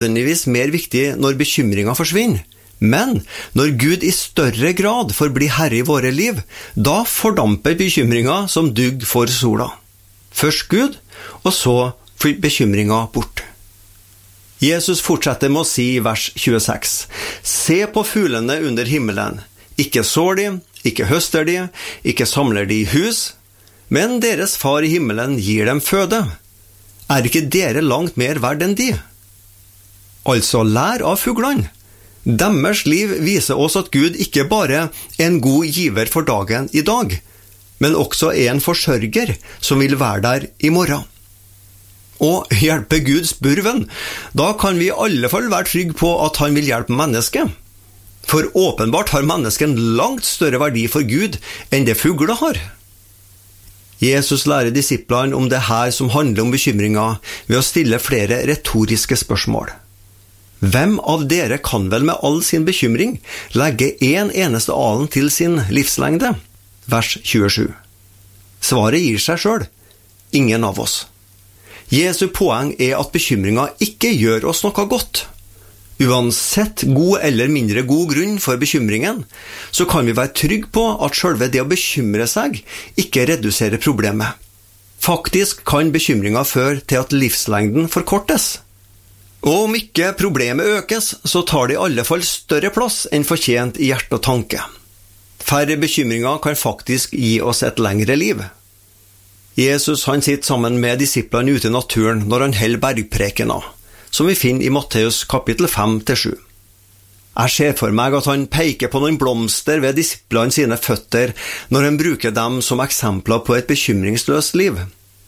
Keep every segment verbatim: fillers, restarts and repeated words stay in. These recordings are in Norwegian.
nødvendigvis mer viktig når bekymringen forsvinner. Men når Gud i større grad får bli herre i våre liv, da fordamper bekymringen som dugg for sola. Først Gud, og så bekymringen bort. Jesus fortsetter med å si i vers tjueseks: Se på fuglene under himmelen. Ikke sår de, ikke høster de, ikke samler de i hus, men deres far i himmelen gir dem føde. Er ikke dere langt mer verd enn de? Altså, lær av fuglene. Deres liv viser oss at Gud ikke bare er en god giver for dagen i dag, men også er en forsørger som vil være der i morgen. Og hjelpe Gud spurven, da kan vi i alle fall være trygge på at han vil hjelpe mennesket. For åpenbart har mennesken langt større verdi for Gud enn det fugler har. Jesus lærer disiplene om det her som handler om bekymringer ved å stille flere retoriske spørsmål. Hvem av dere kan vel med all sin bekymring legge en eneste alen til sin livslengde? Vers tjuesju. Svaret gir seg selv. Ingen av oss. Jesu poeng er at bekymringer ikke gjør oss noe godt. Uansett god eller mindre god grunn for bekymringen, så kan vi være trygg på at selve det å bekymre seg ikke reduserer problemet. Faktisk kan bekymringer føre til at livslengden forkortes. Og om ikke problemet økes, så tar det i alle fall større plass enn fortjent i hjerte og tanke. Færre bekymringer kan faktisk gi oss et lengre liv. Jesus han sitter sammen med disiplene ute i naturen når han holder bergprekena, som vi finner i Matteus kapittel fem til sju. Jeg ser for meg at han peker på noen blomster ved disiplene sine føtter når han bruker dem som eksempler på et bekymringsløst liv.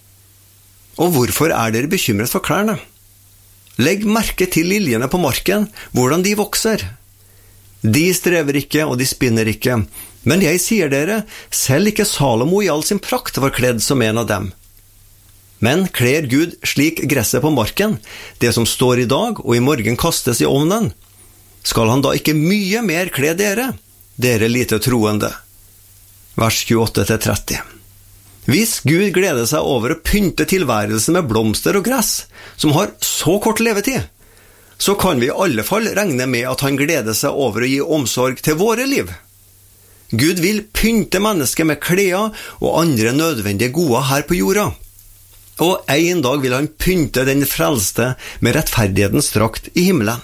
Og hvorfor er dere bekymret for klærne? Legg merke til liljene på marken, hvordan de vokser. De strever ikke, og de spinner ikke. Men jeg sier dere, selv ikke Salomo i all sin prakt var kledd som en av dem. Men kler Gud slik gresset på marken, det som står i dag og i morgen kastes i ovnen, skal han da ikke mye mer kle dere, dere lite troende? Vers tjueåtte til tretti. Hvis Gud gleder seg over å pynte tilværelsen med blomster og gress, som har så kort levetid, så kan vi i alle fall regne med at han gleder seg over å gi omsorg til våre liv. Gud vil pynte mennesket med klær og andre nødvendige gode her på jorda. Og en dag vil han pynte den frelste med rettferdighetens drakt i himmelen.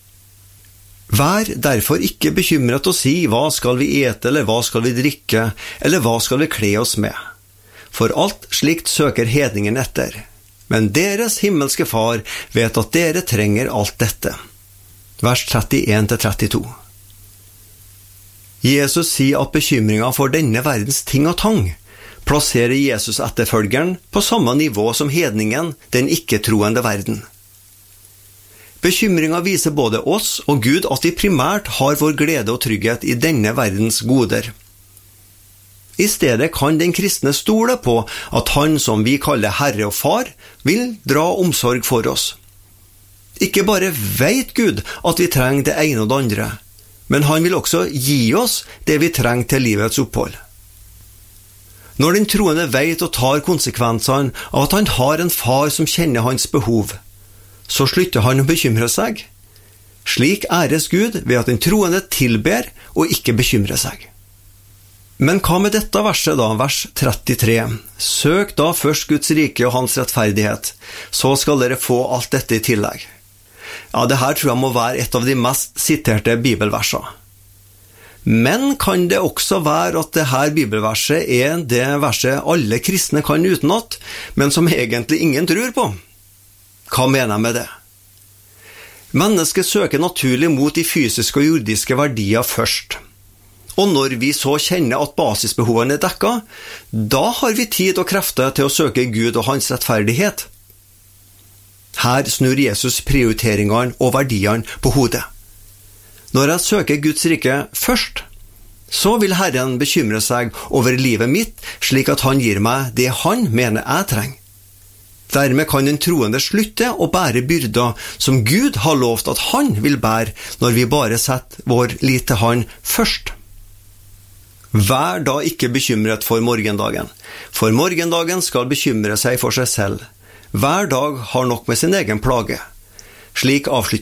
Vær derfor ikke bekymret og si, hva skal vi ete, eller hva skal vi drikke, eller hva skal vi kle oss med? For alt slikt søker hedningen etter. Men deres himmelske far vet at dere trenger alt dette. Vers trettien til trettito. Jesus sier at bekymringen for denne verdens ting og tang plasserer Jesus etterfølgeren på samme nivå som hedningen, den ikke-troende verden. Bekymringen viser både oss og Gud at vi primært har vår glede og trygghet i denne verdens goder. I stedet kan den kristne stole på at han som vi kaller Herre og Far, vil dra omsorg for oss. Ikke bare vet Gud at vi trenger det ene og det andre, men han vil også gi oss det vi trenger til livets opphold. Når den troende vet og tar konsekvensene av at han har en far som kjenner hans behov, så slutter han å bekymre seg. Slik æres Gud ved at den troende tilber og ikke bekymrer seg. Men hva med dette verset da, vers trettitre? Søk da først Guds rike og hans rettferdighet, så skal dere få alt dette i tillegg. Ja, det her tror jeg må være et av de mest siterte bibelversene. Men kan det også være at det her bibelverset er det verset alle kristne kan utenat, men som egentlig ingen tror på? Hva mener jeg med det? Mennesket søker naturlig mot de fysiske og jordiske verdier først. Og når vi så kjenner at basisbehovene er dekket, da har vi tid og krefter til å søke Gud og hans rettferdighet. Her snur Jesus prioriteringene og verdiene på hodet. Når jeg søker Guds rike først, så vil Herren bekymre seg over livet mitt, slik at han gir meg det han mener jeg trenger. Dermed kan den troende slutte å bære byrder som Gud har lovt at han vil bære når vi bare setter vår lit til han først. Vær da ikke bekymret for morgendagen, for morgendagen skal bekymre seg for seg selv. Hver dag har nok med sin egen plage. Slik avslutter